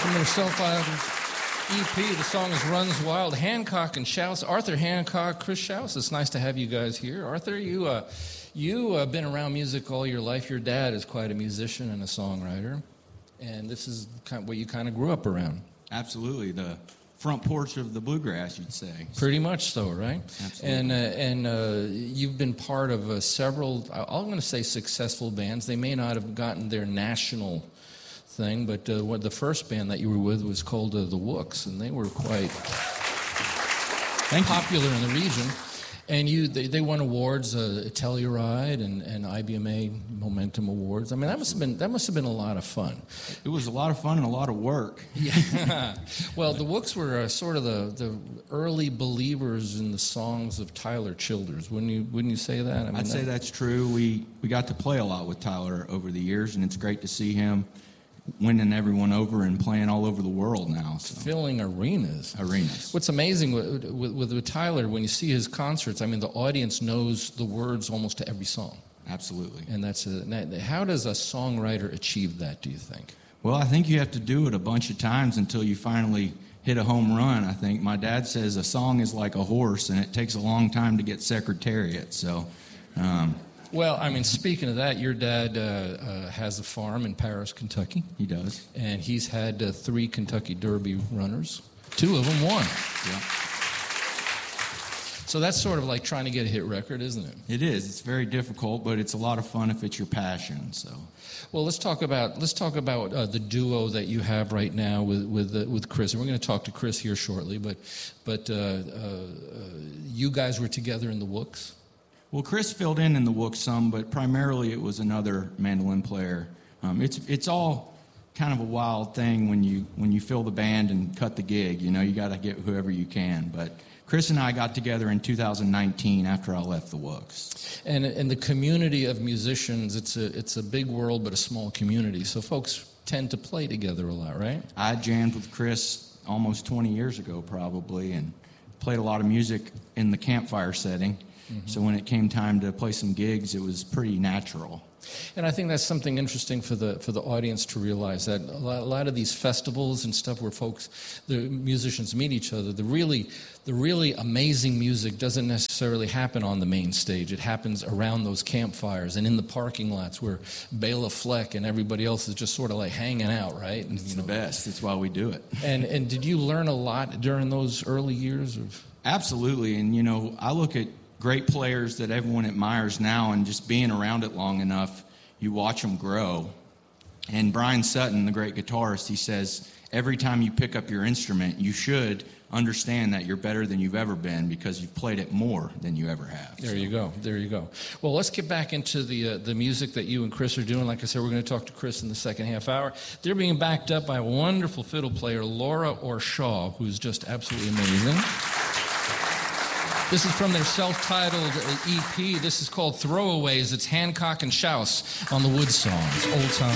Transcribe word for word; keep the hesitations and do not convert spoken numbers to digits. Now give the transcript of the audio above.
From their self-titled E P, the song is Runs Wild. Hancock and Shouse. Arthur Hancock, Chris Shouse. It's nice to have you guys here. Arthur, you uh, you uh, been around music all your life. Your dad is quite a musician and a songwriter, and this is kind of what you kind of grew up around. Absolutely, the front porch of the bluegrass, you'd say. Pretty much so, right? Absolutely. And uh, and uh, you've been part of uh, several, I'm going to say successful bands. They may not have gotten their national thing, but uh, what the first band that you were with was called uh, the Wooks, and they were quite popular in the region. And you, they, they won awards, uh, Telluride and, and I B M A Momentum Awards. I mean, that must have been that must have been a lot of fun. It was a lot of fun and a lot of work. Yeah. Well, the Wooks were uh, sort of the, the early believers in the songs of Tyler Childers. Wouldn't you Wouldn't you say that? I mean, I'd say that, that's true. We we got to play a lot with Tyler over the years, and it's great to see him winning everyone over and playing all over the world now. So. Filling arenas. Arenas. What's amazing with, with, with, with Tyler, when you see his concerts, I mean, the audience knows the words almost to every song. Absolutely. And that's a, how does a songwriter achieve that, do you think? Well, I think you have to do it a bunch of times until you finally hit a home run, I think. My dad says a song is like a horse, and it takes a long time to get secretariat, so... Um, Well, I mean, speaking of that, your dad uh, uh, has a farm in Paris, Kentucky. He does. And he's had uh, three Kentucky Derby runners. Two of them won. Yeah. So that's sort of like trying to get a hit record, isn't it? It is. It's very difficult, but it's a lot of fun if it's your passion. So. Well, let's talk about let's talk about uh, the duo that you have right now with with uh, with Chris. And we're going to talk to Chris here shortly. But but uh, uh, you guys were together in the Wooks. Well, Chris filled in in the Wooks some, but primarily it was another mandolin player. Um, it's it's all kind of a wild thing when you when you fill the band and cut the gig. You know, you got to get whoever you can. But Chris and I got together in two thousand nineteen after I left the Wooks. And in the community of musicians, it's a it's a big world but a small community. So folks tend to play together a lot, right? I jammed with Chris almost twenty years ago, probably, and played a lot of music in the campfire setting. Mm-hmm. So when it came time to play some gigs, it was pretty natural. And I think that's something interesting for the for the audience to realize, that a lot, a lot of these festivals and stuff where folks, the musicians meet each other, the really the really amazing music doesn't necessarily happen on the main stage. It happens around those campfires and in the parking lots where Bela Fleck and everybody else is just sort of like hanging out, right? And, it's you know, the best. That's why we do it. And and did you learn a lot during those early years of? Absolutely. And you know, I look at great players that everyone admires now, and just being around it long enough, you watch them grow. And Brian Sutton, the great guitarist, he says, every time you pick up your instrument, you should understand that you're better than you've ever been because you've played it more than you ever have. There so. you go. There you go. Well, let's get back into the uh, the music that you and Chris are doing. Like I said, we're going to talk to Chris in the second half hour. They're being backed up by a wonderful fiddle player, Laura Orshaw, who's just absolutely amazing. This is from their self-titled E P. This is called Throwaways. It's Hancock and Shouse on the Wood Songs, old time.